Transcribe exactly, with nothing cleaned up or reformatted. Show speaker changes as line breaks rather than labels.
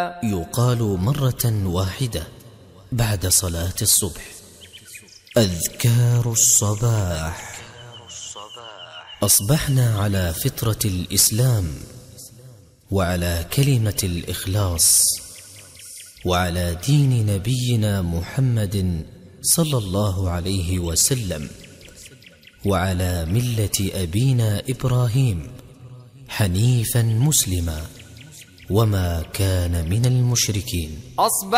يقال مرة واحدة بعد صلاة الصبح. أذكار الصباح. أصبحنا على فطرة الإسلام، وعلى كلمة الإخلاص، وعلى دين نبينا محمد صلى الله عليه وسلم، وعلى ملة أبينا إبراهيم حنيفا مسلما، وما كان من المشركين.